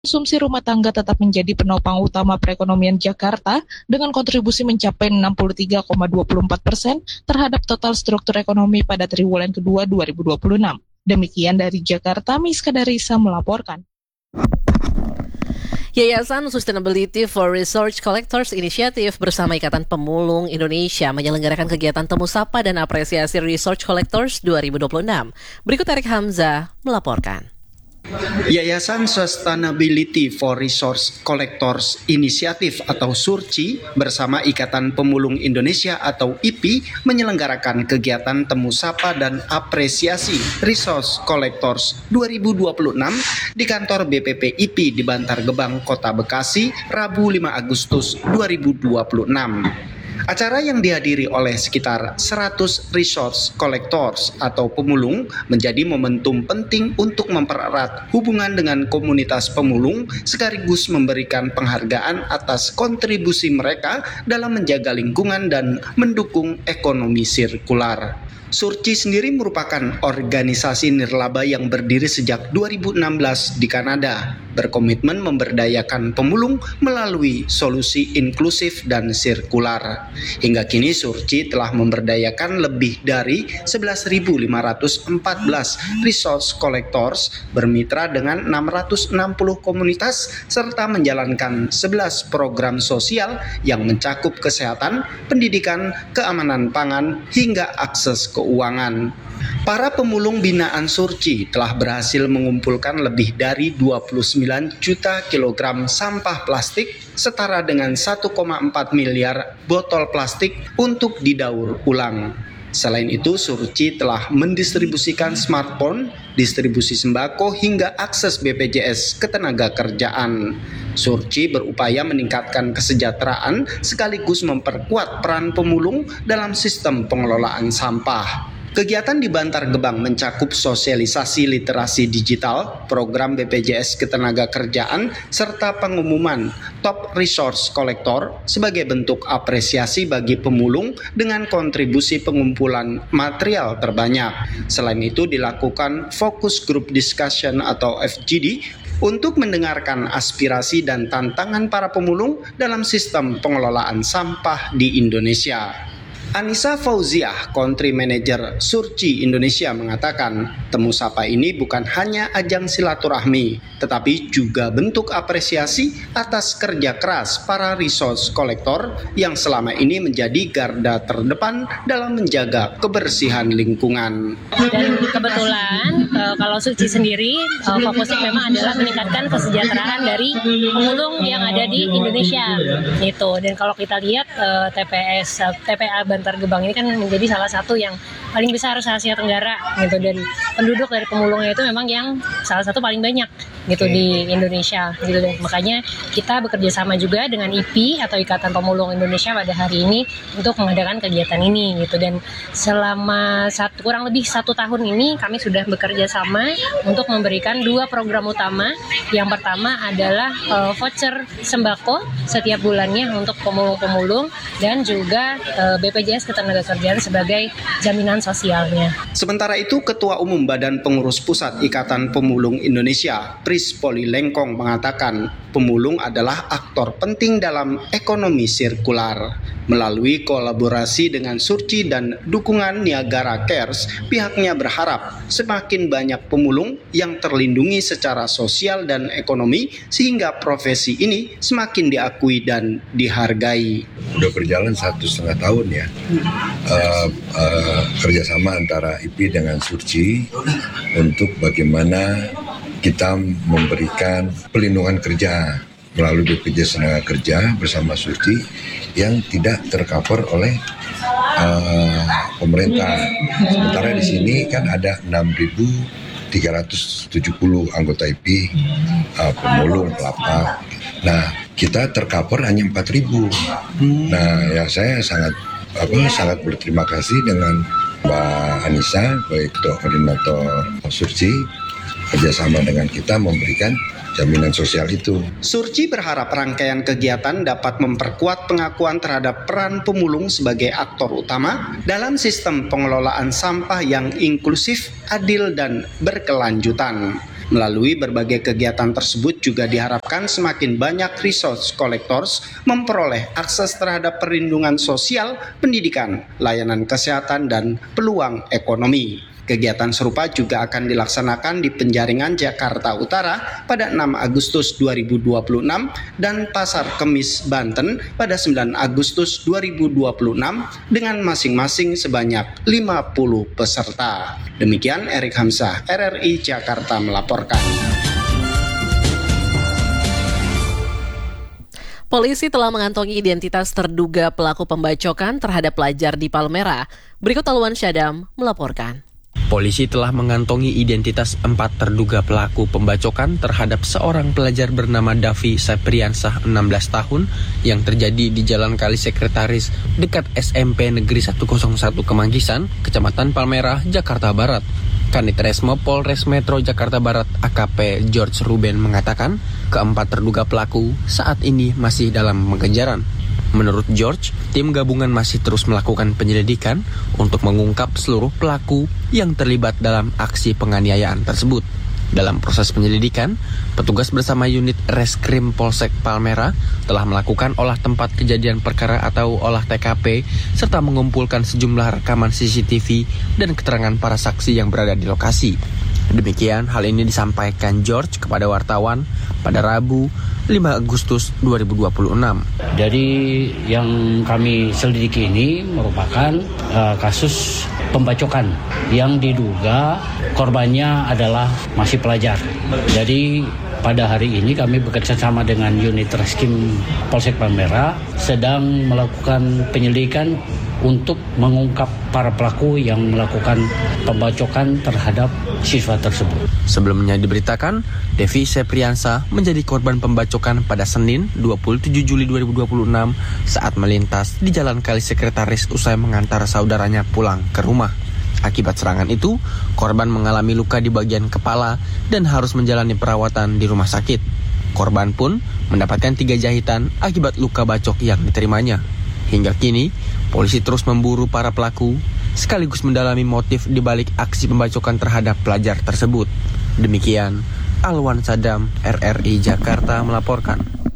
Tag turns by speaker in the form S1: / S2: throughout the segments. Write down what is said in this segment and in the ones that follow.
S1: Konsumsi rumah tangga tetap menjadi penopang utama perekonomian Jakarta dengan kontribusi mencapai 63,24% terhadap total struktur ekonomi pada triwulan kedua 2026. Demikian dari Jakarta, Miska Darisa melaporkan.
S2: Yayasan Sustainability for Research Collectors Initiative bersama Ikatan Pemulung Indonesia menyelenggarakan kegiatan Temu Sapa dan Apresiasi Research Collectors 2026. Berikut Erik Hamzah melaporkan.
S3: Yayasan Sustainability for Resource Collectors Initiative atau SURCI bersama Ikatan Pemulung Indonesia atau IPI menyelenggarakan kegiatan Temu Sapa dan Apresiasi Resource Collectors 2026 di kantor BPP IPI di Bantar Gebang, Kota Bekasi, Rabu 5 Agustus 2026. Acara yang dihadiri oleh sekitar 100 resource collectors atau pemulung menjadi momentum penting untuk mempererat hubungan dengan komunitas pemulung sekaligus memberikan penghargaan atas kontribusi mereka dalam menjaga lingkungan dan mendukung ekonomi sirkular. SURCI sendiri merupakan organisasi nirlaba yang berdiri sejak 2016 di Kanada, berkomitmen memberdayakan pemulung melalui solusi inklusif dan sirkular. Hingga kini SURCI telah memberdayakan lebih dari 11.514 resource collectors, bermitra dengan 660 komunitas, serta menjalankan 11 program sosial yang mencakup kesehatan, pendidikan, keamanan pangan, hingga akses keuangan. Para pemulung binaan SURCI telah berhasil mengumpulkan lebih dari 29 juta kilogram sampah plastik setara dengan 1,4 miliar botol plastik untuk didaur ulang. Selain itu, SURCI telah mendistribusikan smartphone, distribusi sembako, hingga akses BPJS ketenagakerjaan. SURCI berupaya meningkatkan kesejahteraan sekaligus memperkuat peran pemulung dalam sistem pengelolaan sampah. Kegiatan di Bantar Gebang mencakup sosialisasi literasi digital, program BPJS Ketenagakerjaan, serta pengumuman Top Resource Collector sebagai bentuk apresiasi bagi pemulung dengan kontribusi pengumpulan material terbanyak. Selain itu dilakukan Focus Group Discussion atau FGD untuk mendengarkan aspirasi dan tantangan para pemulung dalam sistem pengelolaan sampah di Indonesia. Anissa Fauziah, Country Manager SURCI Indonesia mengatakan, Temu Sapa ini bukan hanya ajang silaturahmi, tetapi juga bentuk apresiasi atas kerja keras para resource collector yang selama ini menjadi garda terdepan dalam menjaga kebersihan lingkungan.
S4: Dan kebetulan kalau SURCI sendiri fokusnya memang adalah meningkatkan kesejahteraan dari pemulung yang ada di Indonesia. Gitu. Dan kalau kita lihat TPA Bantar Gebang ini kan menjadi salah satu yang paling besar se-Asia Tenggara gitu, dan penduduk dari pemulungnya itu memang yang salah satu paling banyak gitu di Indonesia gitu deh. Makanya kita bekerja sama juga dengan IPI atau Ikatan Pemulung Indonesia pada hari ini untuk mengadakan kegiatan ini gitu, dan selama kurang lebih 1 tahun ini kami sudah bekerja sama untuk memberikan 2 program utama. Yang pertama adalah voucher sembako setiap bulannya untuk pemulung-pemulung dan juga BPJS Ketenagakerjaan sebagai jaminan sosialnya.
S3: Sementara itu, Ketua Umum Badan Pengurus Pusat Ikatan Pemulung Indonesia, Pris Poli Lengkong mengatakan, pemulung adalah aktor penting dalam ekonomi sirkular. Melalui kolaborasi dengan SURCI dan dukungan Niagara Cares, pihaknya berharap semakin banyak pemulung yang terlindungi secara sosial dan ekonomi sehingga profesi ini semakin diakui dan dihargai.
S5: Udah berjalan 1,5 tahun ya, kerjasama antara IPI dengan SURCI untuk bagaimana kita memberikan pelindungan kerja melalui BPJS Ketenagakerjaan bersama SURCI yang tidak tercover oleh pemerintah. Sementara di sini kan ada 6.370 anggota IPI, pemulung, pelapak. Nah, kita tercover hanya 4.000. Nah, ya saya sangat berterima kasih dengan Mbak Anissa, baik Ketua Koordinator SURCI, kerjasama dengan kita memberikan jaminan sosial itu.
S3: SURCI berharap rangkaian kegiatan dapat memperkuat pengakuan terhadap peran pemulung sebagai aktor utama dalam sistem pengelolaan sampah yang inklusif, adil, dan berkelanjutan. Melalui berbagai kegiatan tersebut juga diharapkan semakin banyak resource collectors memperoleh akses terhadap perlindungan sosial, pendidikan, layanan kesehatan, dan peluang ekonomi. Kegiatan serupa juga akan dilaksanakan di Penjaringan Jakarta Utara pada 6 Agustus 2026 dan Pasar Kemis Banten pada 9 Agustus 2026 dengan masing-masing sebanyak 50 peserta. Demikian Erik Hamzah, RRI Jakarta melaporkan.
S2: Polisi telah mengantongi identitas terduga pelaku pembacokan terhadap pelajar di Palmera. Berikut Alwan Syadam melaporkan.
S6: Polisi telah mengantongi identitas 4 terduga pelaku pembacokan terhadap seorang pelajar bernama Davi Sepriansah 16 tahun yang terjadi di Jalan Kali Sekretaris dekat SMP Negeri 101 Kemanggisan, Kecamatan Palmera, Jakarta Barat. Kanit Resmo Polres Metro Jakarta Barat AKP George Ruben mengatakan keempat terduga pelaku saat ini masih dalam pengejaran. Menurut George, tim gabungan masih terus melakukan penyelidikan untuk mengungkap seluruh pelaku yang terlibat dalam aksi penganiayaan tersebut. Dalam proses penyelidikan, petugas bersama unit Reskrim Polsek Palmera telah melakukan olah tempat kejadian perkara atau olah TKP serta mengumpulkan sejumlah rekaman CCTV dan keterangan para saksi yang berada di lokasi. Demikian hal ini disampaikan George kepada wartawan pada Rabu 5 Agustus 2026.
S7: Dari yang kami selidiki ini merupakan kasus pembacokan yang diduga korbannya adalah masih pelajar. Jadi pada hari ini kami bekerja sama dengan unit Reskrim Polsek Palmera sedang melakukan penyelidikan untuk mengungkap para pelaku yang melakukan pembacokan terhadap siswa tersebut.
S6: Sebelumnya diberitakan, Devi Sepriansah menjadi korban pembacokan pada Senin 27 Juli 2026 saat melintas di Jalan Kali Sekretaris usai mengantar saudaranya pulang ke rumah. Akibat serangan itu, korban mengalami luka di bagian kepala dan harus menjalani perawatan di rumah sakit. Korban pun mendapatkan 3 jahitan akibat luka bacok yang diterimanya. Hingga kini, polisi terus memburu para pelaku, sekaligus mendalami motif di balik aksi pembacokan terhadap pelajar tersebut. Demikian, Alwan Sadam, RRI Jakarta melaporkan.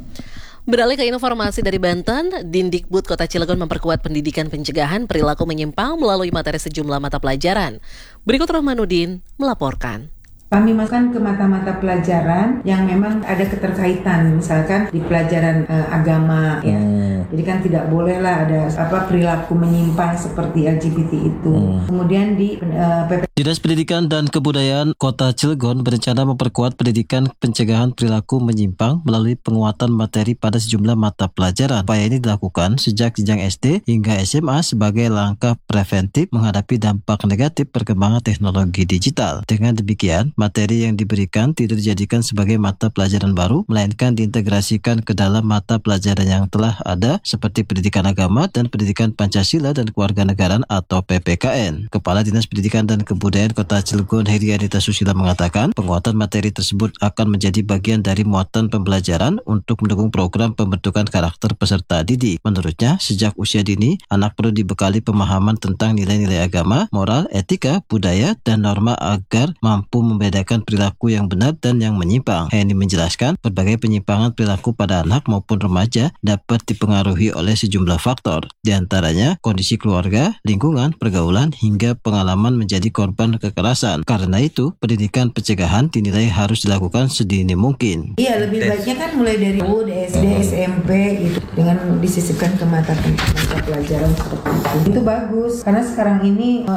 S2: Beralih ke informasi dari Banten, Dindikbud Kota Cilegon memperkuat pendidikan pencegahan perilaku menyimpang melalui materi sejumlah mata pelajaran. Berikut Rahmanuddin melaporkan.
S8: Kami masukkan ke mata-mata pelajaran yang memang ada keterkaitan, misalkan di pelajaran agama, ya. Jadi kan tidak bolehlah ada perilaku menyimpang seperti LGBT itu. Kemudian di PP.
S9: Dinas Pendidikan dan Kebudayaan Kota Cilegon berencana memperkuat pendidikan pencegahan perilaku menyimpang melalui penguatan materi pada sejumlah mata pelajaran. Upaya ini dilakukan sejak jenjang SD hingga SMA sebagai langkah preventif menghadapi dampak negatif perkembangan teknologi digital. Dengan demikian, materi yang diberikan tidak dijadikan sebagai mata pelajaran baru, melainkan diintegrasikan ke dalam mata pelajaran yang telah ada seperti pendidikan agama dan pendidikan Pancasila dan kewarganegaraan atau PPKN. Kepala Dinas Pendidikan dan Kebudayaan Kota Cilegon Heri Anita Susila mengatakan penguatan materi tersebut akan menjadi bagian dari muatan pembelajaran untuk mendukung program pembentukan karakter peserta didik. Menurutnya, sejak usia dini, anak perlu dibekali pemahaman tentang nilai-nilai agama, moral, etika, budaya, dan norma agar mampu membedakan perilaku yang benar dan yang menyimpang. Heni menjelaskan, berbagai penyimpangan perilaku pada anak maupun remaja dapat dipengaruhi oleh sejumlah faktor, di antaranya kondisi keluarga, lingkungan, pergaulan, hingga pengalaman menjadi korban kekerasan. Karena itu, pendidikan pencegahan dinilai harus dilakukan sedini mungkin.
S8: Iya, lebih baiknya kan mulai dari SD, SMP gitu, dengan disisipkan ke mata pelajaran seperti itu. Itu bagus, karena sekarang ini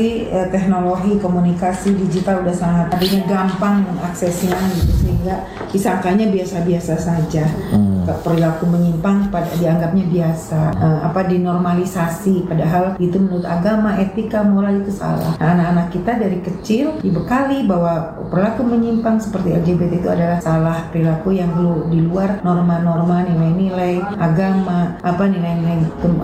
S8: teknologi komunikasi digital udah sangat adanya gampang mengaksesnya gitu, sehingga disangkanya biasa-biasa saja. Perilaku menyimpang dianggapnya biasa, dinormalisasi, padahal itu menurut agama, etika, moral itu salah. Anak-anak kita dari kecil dibekali bahwa perilaku menyimpang seperti LGBT itu adalah salah, perilaku yang di luar norma-norma, nilai-nilai agama, nilai-nilai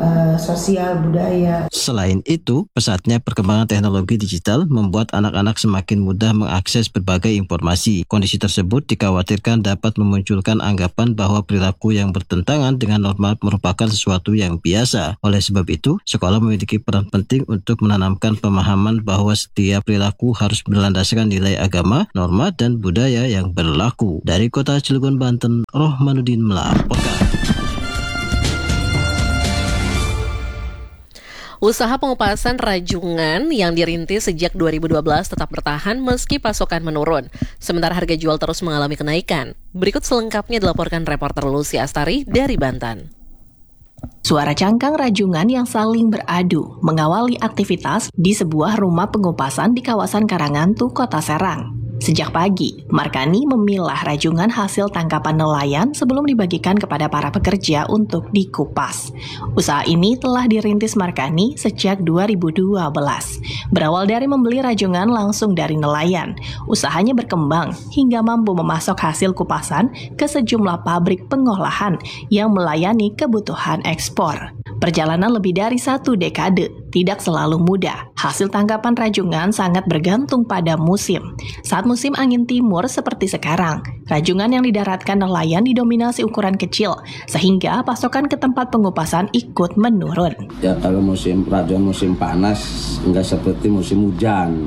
S8: sosial, budaya.
S9: Selain itu, pesatnya perkembangan teknologi digital membuat anak-anak semakin mudah mengakses berbagai informasi. Kondisi tersebut dikhawatirkan dapat memunculkan anggapan bahwa perilaku perilaku yang bertentangan dengan norma merupakan sesuatu yang biasa. Oleh sebab itu, sekolah memiliki peran penting untuk menanamkan pemahaman bahwa setiap perilaku harus berlandaskan nilai agama, norma, dan budaya yang berlaku. Dari Kota Cilegon, Banten, Rohmanuddin melaporkan.
S2: Usaha pengupasan rajungan yang dirintis sejak 2012 tetap bertahan meski pasokan menurun. Sementara harga jual terus mengalami kenaikan. Berikut selengkapnya dilaporkan reporter Lucy Astari dari Banten.
S10: Suara cangkang rajungan yang saling beradu mengawali aktivitas di sebuah rumah pengupasan di kawasan Karangantu, Kota Serang. Sejak pagi, Markani memilah rajungan hasil tangkapan nelayan sebelum dibagikan kepada para pekerja untuk dikupas. Usaha ini telah dirintis Markani sejak 2012. Berawal dari membeli rajungan langsung dari nelayan, usahanya berkembang hingga mampu memasok hasil kupasan ke sejumlah pabrik pengolahan yang melayani kebutuhan ekspor. Perjalanan lebih dari 1 dekade tidak selalu mudah. Hasil tangkapan rajungan sangat bergantung pada musim. Saat musim angin timur seperti sekarang, rajungan yang didaratkan nelayan didominasi ukuran kecil, sehingga pasokan ke tempat pengupasan ikut menurun.
S11: Ya kalau musim rajungan musim panas, nggak seperti musim hujan.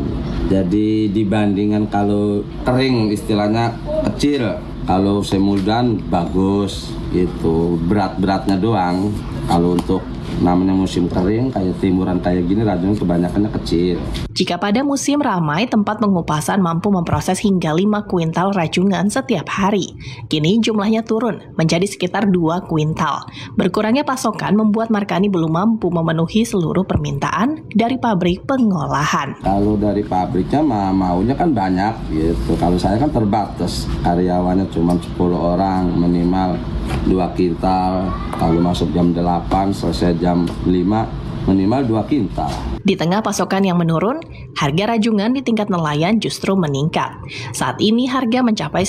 S11: Jadi dibandingkan kalau kering istilahnya kecil, kalau musim hujan bagus, itu berat-beratnya doang. Kalau untuk namanya musim kering kayak timuran kayak gini rajungan kebanyakannya kecil.
S10: Jika pada musim ramai, tempat pengupasan mampu memproses hingga 5 kuintal rajungan setiap hari. Kini jumlahnya turun menjadi sekitar 2 kuintal. Berkurangnya pasokan membuat Markani belum mampu memenuhi seluruh permintaan dari pabrik pengolahan.
S11: Kalau dari pabriknya maunya kan banyak gitu. Kalau saya kan terbatas, karyawannya cuma 10 orang minimal 2 kintal. Kalau masuk jam 8 selesai jam 5 minimal 2 kintal.
S10: Di tengah pasokan yang menurun, harga rajungan di tingkat nelayan justru meningkat. Saat ini harga mencapai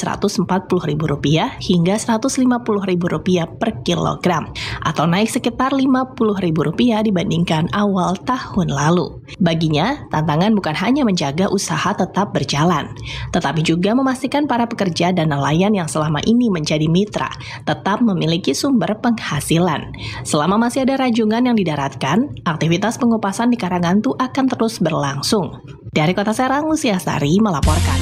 S10: Rp140.000 hingga Rp150.000 per kilogram, atau naik sekitar Rp50.000 dibandingkan awal tahun lalu. Baginya, tantangan bukan hanya menjaga usaha tetap berjalan, tetapi juga memastikan para pekerja dan nelayan yang selama ini menjadi mitra tetap memiliki sumber penghasilan. Selama masih ada rajungan yang didaratkan, aktivitas pengupasan di Karangantu akan terus berlangsung. Dari Kota Serang, Lucy Astari melaporkan.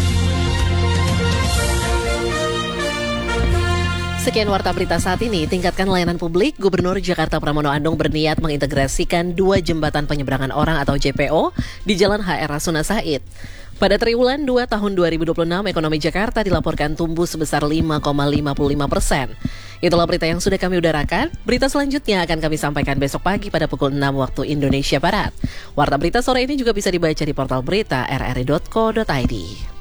S2: Sekian Warta Berita saat ini. Tingkatkan layanan publik. Gubernur Jakarta Pramono Anung berniat mengintegrasikan 2 jembatan penyeberangan orang atau JPO di Jalan HR Rasuna Said. Pada triwulan 2 tahun 2026, ekonomi Jakarta dilaporkan tumbuh sebesar 5,55%. Itulah berita yang sudah kami udarakan. Berita selanjutnya akan kami sampaikan besok pagi pada pukul 6 waktu Indonesia Barat. Warta Berita sore ini juga bisa dibaca di portal berita rri.co.id.